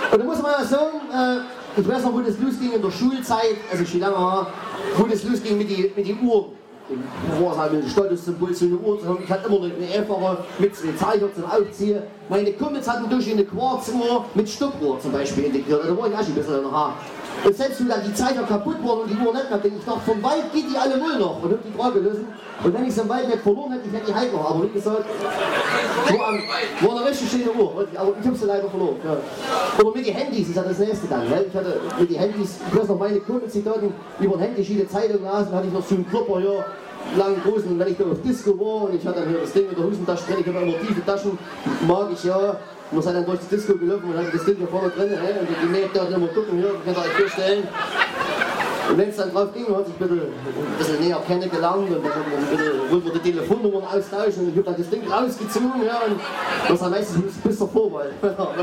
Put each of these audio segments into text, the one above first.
Und da muss man ja sagen, ich weiß noch, wo das losging in der Schulzeit, also schon lange her, wo das losging mit die Uhren. Wo es halt ein Statussymbol zu einer Uhr zu haben. Ich hatte immer eine einfache mit zwei Zeichen zum Aufziehen. Meine Kumpels hatten durch eine Quarzuhr mit Stoppuhr zum Beispiel integriert. Da war ich auch schon ein bisschen in der Haar. Und selbst wenn dann die Zeiger kaputt waren und die Uhr nicht mehr, denke ich, dachte, vom Wald geht die alle null noch. Und habe die Frage gelöst. Und wenn ich es im Wald nicht verloren hätte, ich hätte die halt noch. Aber wie gesagt, war eine richtig schöne Uhr. Aber ich habe sie leider verloren. Ja. Oder mit den Handys ist ja das nächste dann. Ne? Ich hatte mit den Handys, bloß noch meine Kumpels, die dort über ein Handy viele Zeitungen lasen, hatte ich noch so einen Klopper hier. Langen großen, und wenn ich da auf Disco war und ich hatte dann hier das Ding in der Hosentasche drin, ich habe immer tiefe Taschen, mag ich ja. Man ist dann durch die Disco gelaufen und hatte das Ding hier vorne drin, und die Mädchen da immer gucken, hier, könnt ihr euch vorstellen. Und wenn es dann drauf ging, hat sich ein bisschen näher kennengelernt und dann wollten wir die Telefonnummern austauschen und ich habe dann das Ding rausgezogen, ja, und das war meistens bis zur Vorwahl.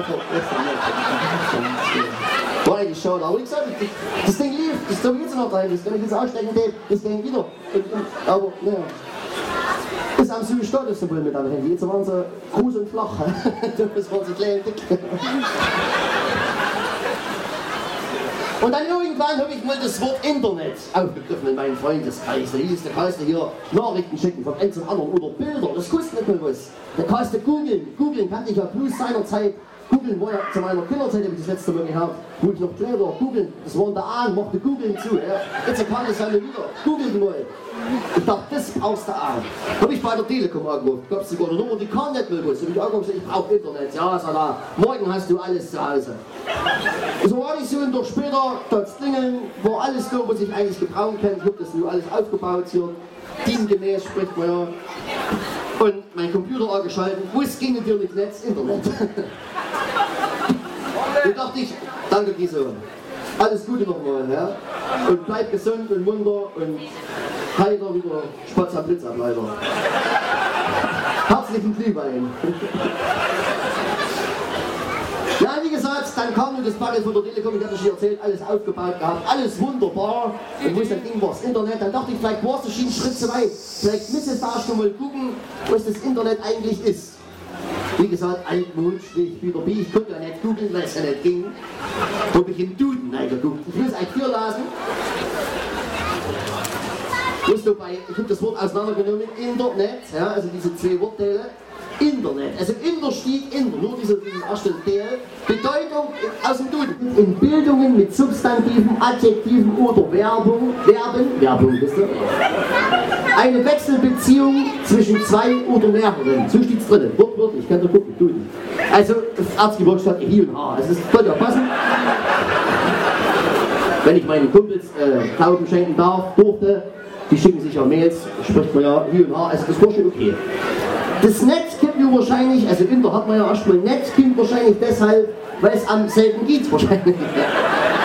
War eigentlich schade, aber wie gesagt, das Ding lief, das soll jetzt noch rein, das kann ich jetzt ausstecken, das ging wieder. Aber, naja. Das haben sie im Statussymbol mit am Handy, jetzt waren sie groß und flach. Das waren sie klein und dick. Und dann irgendwann habe ich mal das Wort Internet aufgegriffen in meinen Freundeskreis. Da hieß, da kannst du hier Nachrichten schicken von einem zum anderen oder Bilder, das kostet nicht mal was. Da kannst du googeln. Googeln kannte ich ja bloß seinerzeit. Googeln war ja zu meiner Kinderzeit, habe ich das letzte Mal gehabt, wo ich noch klein war. Googeln, das war in der Ahn, machte Googeln zu. Ja. Jetzt kann ich es ja nicht wieder. Googeln mal. Ich dachte, das brauchst du Ahn. Habe ich bei der Telekom angerufen, gab es sogar eine Nummer, die kann nicht mehr was. Habe ich angerufen, ich brauche Internet. Ja, sag da, morgen hast du alles zu Hause. So war ich so ein Tag später, das Klingeln, war alles da, was ich eigentlich gebrauchen kann. Ich habe das nur alles aufgebaut hier, teamgemäß spricht man ja. Und mein Computer angeschaltet, wo es ging natürlich Netz, Internet. Da dachte ich, danke Giese, alles Gute nochmal, ja? Und bleib gesund und munter und heiter wieder Spatz am Blitzableiter. Herzlichen Glühwein. Ja, wie gesagt, dann kam nur das Paket von der Telekom, ich hatte schon erzählt, alles aufgebaut gehabt, alles wunderbar. Und wo es dann ging, war das Internet, dann dachte ich, vielleicht war es schon einen Schritt zu weit. Vielleicht müsstest du erst mal gucken, was das Internet eigentlich ist. Wie gesagt, Altmond, Strich, wieder B, ich konnte ja nicht googeln, weil es ja nicht ging. Da habe ich im Duden reingeguckt. Ich will es eigentlich hier lassen. Ich habe das Wort auseinandergenommen, Internet, ja, also diese zwei Wortteile. Internet, also Inter steht Inter, nur dieses erste Teil. Bedeutung aus dem Duden. In Bildungen mit Substantiven, Adjektiven oder Verben, wisst ihr? Eine Wechselbeziehung zwischen zwei oder mehreren. So steht es drin, wortwörtlich, kann du gucken, Duden. Also Erzgebirgsstadt Hi und H, also das könnte ja passen. Wenn ich meinen Kumpels Glauben schenken durfte, die schicken sich ja Mails, spricht man ja Hi und H, also das war schon okay. Das Netz kommt ja wahrscheinlich, also Inter hat man ja erstmal Netz kommt wahrscheinlich deshalb, weil es am selben geht wahrscheinlich.